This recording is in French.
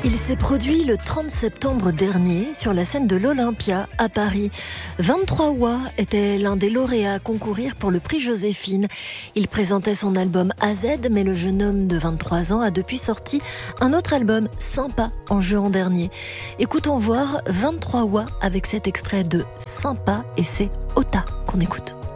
Il s'est produit le 30 septembre dernier sur la scène de l'Olympia à Paris. 23 Wa était l'un des lauréats à concourir pour le prix Joséphine. Il présentait son album AZ, mais le jeune homme de 23 ans a depuis sorti un autre album, Sympa, en juin dernier. Écoutons voir 23 Wa avec cet extrait de Sympa, et c'est Ota qu'on écoute.